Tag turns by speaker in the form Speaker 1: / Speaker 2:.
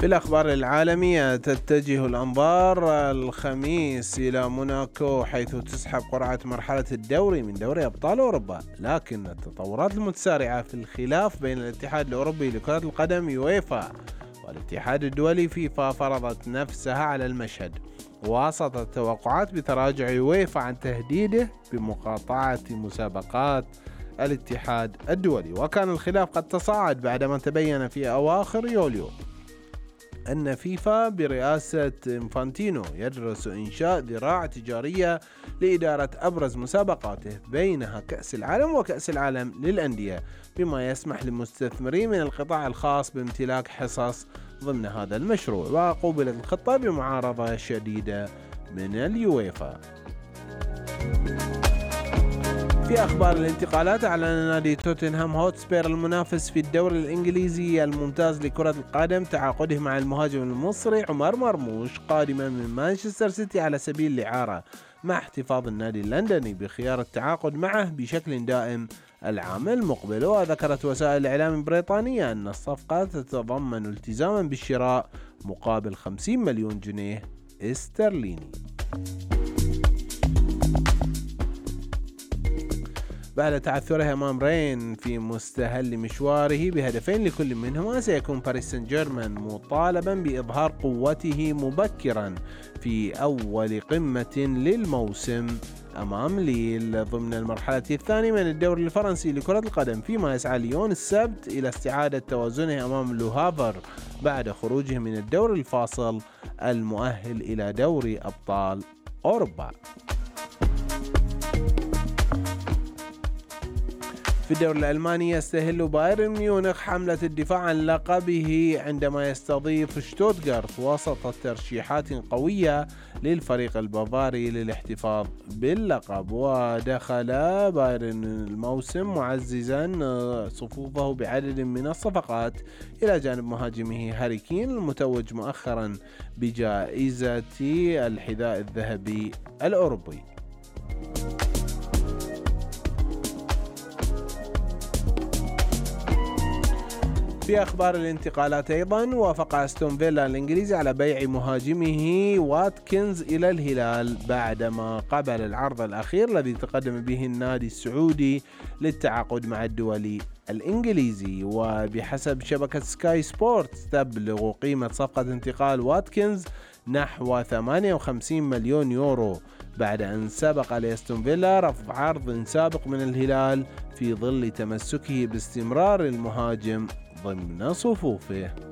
Speaker 1: في الأخبار العالمية، تتجه الأنظار الخميس إلى موناكو، حيث تسحب قرعة مرحلة الدوري من دوري أبطال أوروبا. لكن التطورات المتسارعة في الخلاف بين الاتحاد الأوروبي لكرة القدم يويفا والاتحاد الدولي فيفا فرضت نفسها على المشهد، وسط التوقعات بتراجع يويفا عن تهديده بمقاطعة مسابقات الاتحاد الدولي. وكان الخلاف قد تصاعد بعدما تبين في أواخر يوليو أن فيفا برئاسة إنفانتينو يدرس إنشاء ذراع تجارية لإدارة أبرز مسابقاته، بينها كأس العالم وكأس العالم للأندية، بما يسمح لمستثمرين من القطاع الخاص بامتلاك حصص ضمن هذا المشروع. وقوبلت الخطة بمعارضة شديدة من اليويفا. في أخبار الانتقالات، أعلن نادي توتنهام هوتسبير المنافس في الدوري الإنجليزي الممتاز لكرة القدم تعاقده مع المهاجم المصري عمر مرموش قادما من مانشستر سيتي على سبيل الإعارة، مع احتفاظ النادي اللندني بخيار التعاقد معه بشكل دائم العام المقبل. وذكرت وسائل الإعلام البريطانية أن الصفقة تتضمن التزاما بالشراء مقابل 50 مليون جنيه استرليني. بعد تعثره أمام رين في مستهل مشواره بهدفين لكل منهما، سيكون باريس سان جيرمان مطالبا بإظهار قوته مبكرا في أول قمة للموسم أمام ليل ضمن المرحلة الثانية من الدوري الفرنسي لكرة القدم، فيما يسعى ليون السبت إلى استعادة توازنه أمام لوهافر بعد خروجه من الدور الفاصل المؤهل إلى دوري أبطال أوروبا. في الدوري الألماني، يستهل بايرن ميونخ حملة الدفاع عن لقبه عندما يستضيف شتوتغارت وسط ترشيحات قوية للفريق البافاري للاحتفاظ باللقب. ودخل بايرن الموسم معززا صفوفه بعدد من الصفقات إلى جانب مهاجمه هاري كين المتوج مؤخرا بجائزة الحذاء الذهبي الأوروبي. في أخبار الانتقالات أيضا، وافق أستون فيلا الإنجليزي على بيع مهاجمه واتكنز إلى الهلال بعدما قبل العرض الأخير الذي تقدم به النادي السعودي للتعاقد مع الدولي الإنجليزي. وبحسب شبكة سكاي سبورتس، تبلغ قيمة صفقة انتقال واتكنز نحو 58 مليون يورو، بعد أن سبق لأستون فيلا رفض عرض سابق من الهلال في ظل تمسكه باستمرار المهاجم ضمن صفوفه.